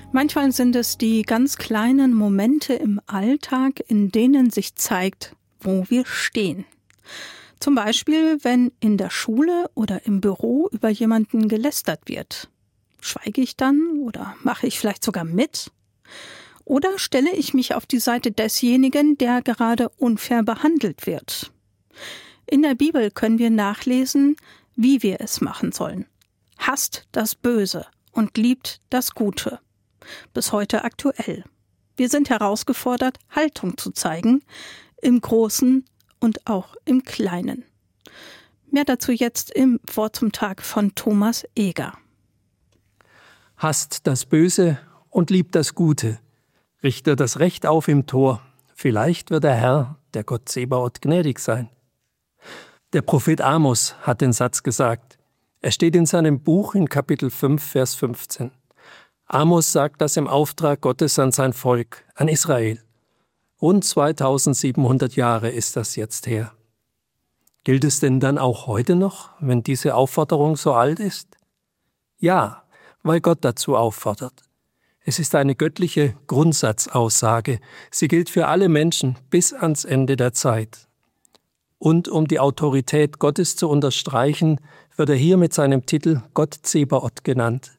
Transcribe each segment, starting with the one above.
Manchmal sind es die ganz kleinen Momente im Alltag, in denen sich zeigt, wo wir stehen. Zum Beispiel, wenn in der Schule oder im Büro über jemanden gelästert wird. Schweige ich dann oder mache ich vielleicht sogar mit? Oder stelle ich mich auf die Seite desjenigen, der gerade unfair behandelt wird? In der Bibel können wir nachlesen, wie wir es machen sollen. Hasst das Böse und liebt das Gute. Bis heute aktuell. Wir sind herausgefordert, Haltung zu zeigen, im Großen und auch im Kleinen. Mehr dazu jetzt im Wort zum Tag von Thomas Eger. Hasst das Böse und liebt das Gute. Richte das Recht auf im Tor. Vielleicht wird der Herr, der Gott Zebaoth, gnädig sein. Der Prophet Amos hat den Satz gesagt. Er steht in seinem Buch in Kapitel 5, Vers 15. Amos sagt das im Auftrag Gottes an sein Volk, an Israel. Rund 2700 Jahre ist das jetzt her. Gilt es denn dann auch heute noch, wenn diese Aufforderung so alt ist? Ja, weil Gott dazu auffordert. Es ist eine göttliche Grundsatzaussage. Sie gilt für alle Menschen bis ans Ende der Zeit. Und um die Autorität Gottes zu unterstreichen, wird er hier mit seinem Titel Gott Zebaoth genannt.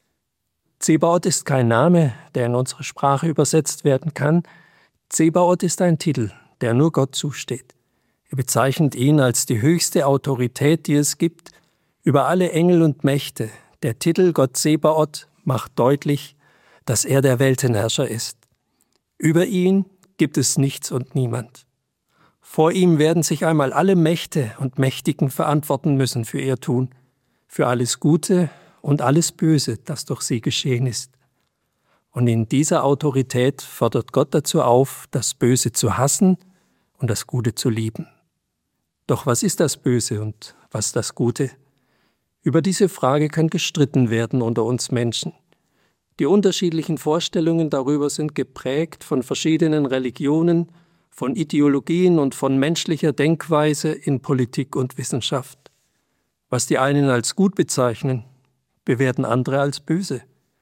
Zebaoth ist kein Name, der in unsere Sprache übersetzt werden kann. Zebaoth ist ein Titel, der nur Gott zusteht. Er bezeichnet ihn als die höchste Autorität, die es gibt, über alle Engel und Mächte. Der Titel Gott Zebaoth macht deutlich, dass er der Weltenherrscher ist. Über ihn gibt es nichts und niemand. Vor ihm werden sich einmal alle Mächte und Mächtigen verantworten müssen für ihr Tun, für alles Gute und alles Böse, das durch sie geschehen ist. Und in dieser Autorität fordert Gott dazu auf, das Böse zu hassen und das Gute zu lieben. Doch was ist das Böse und was das Gute? Über diese Frage kann gestritten werden unter uns Menschen. Die unterschiedlichen Vorstellungen darüber sind geprägt von verschiedenen Religionen, von Ideologien und von menschlicher Denkweise in Politik und Wissenschaft. Was die einen als gut bezeichnen, bewerten andere als böse.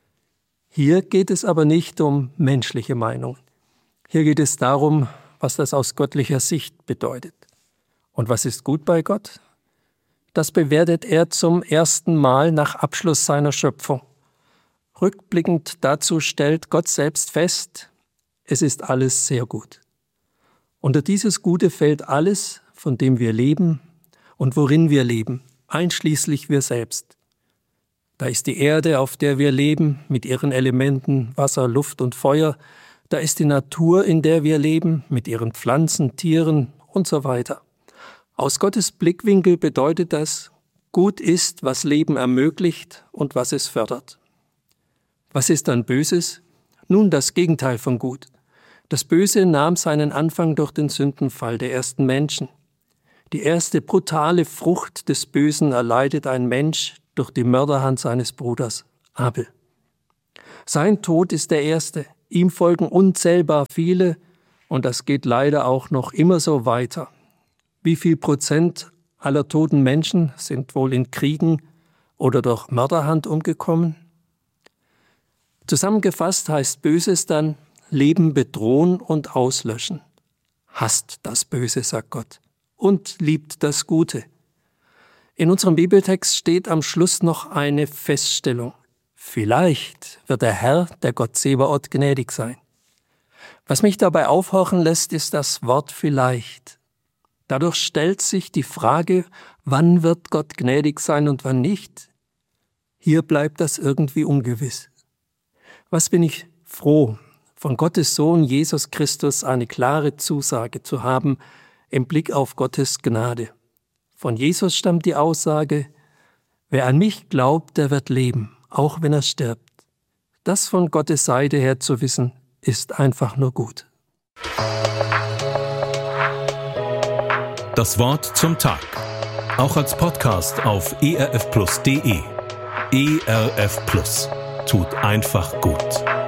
Hier geht es aber nicht um menschliche Meinung. Hier geht es darum, was das aus göttlicher Sicht bedeutet. Und was ist gut bei Gott? Das bewertet er zum ersten Mal nach Abschluss seiner Schöpfung. Rückblickend dazu stellt Gott selbst fest, es ist alles sehr gut. Unter dieses Gute fällt alles, von dem wir leben und worin wir leben, einschließlich wir selbst. Da ist die Erde, auf der wir leben, mit ihren Elementen Wasser, Luft und Feuer. Da ist die Natur, in der wir leben, mit ihren Pflanzen, Tieren und so weiter. Aus Gottes Blickwinkel bedeutet das, gut ist, was Leben ermöglicht und was es fördert. Was ist dann Böses? Nun das Gegenteil von gut. Das Böse nahm seinen Anfang durch den Sündenfall der ersten Menschen. Die erste brutale Frucht des Bösen erleidet ein Mensch durch die Mörderhand seines Bruders Abel. Sein Tod ist der erste, ihm folgen unzählbar viele und das geht leider auch noch immer so weiter. Wie viel Prozent aller toten Menschen sind wohl in Kriegen oder durch Mörderhand umgekommen? Zusammengefasst heißt Böses dann Leben bedrohen und auslöschen. Hasst das Böse, sagt Gott, und liebt das Gute. In unserem Bibeltext steht am Schluss noch eine Feststellung. Vielleicht wird der Herr, der Gott Zebaoth, gnädig sein. Was mich dabei aufhorchen lässt, ist das Wort vielleicht. Dadurch stellt sich die Frage, wann wird Gott gnädig sein und wann nicht? Hier bleibt das irgendwie ungewiss. Was bin ich froh, von Gottes Sohn Jesus Christus eine klare Zusage zu haben im Blick auf Gottes Gnade. Von Jesus stammt die Aussage, wer an mich glaubt, der wird leben, auch wenn er stirbt. Das von Gottes Seite her zu wissen, ist einfach nur gut. Das Wort zum Tag. Auch als Podcast auf erfplus.de. ERF Plus. Tut einfach gut.